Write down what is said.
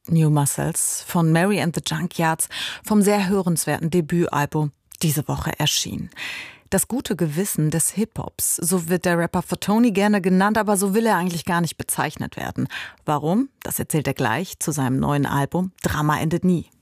New Muscles von Mary and the Junkyards vom sehr hörenswerten Debütalbum diese Woche erschienen. Das gute Gewissen des Hip-Hops, so wird der Rapper Fatoni gerne genannt, aber so will er eigentlich gar nicht bezeichnet werden. Warum? Das erzählt er gleich zu seinem neuen Album Drama endet nie.